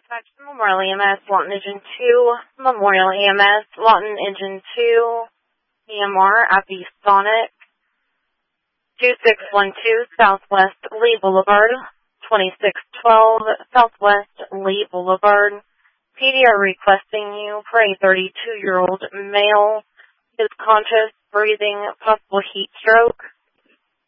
Dispatch Memorial EMS, Lawton Engine 2, Memorial EMS, Lawton Engine 2, EMR at the Sonic, 2612 Southwest Lee Boulevard, 2612 Southwest Lee Boulevard. PD are requesting you for a 32-year-old male. He is conscious, breathing, possible heat stroke.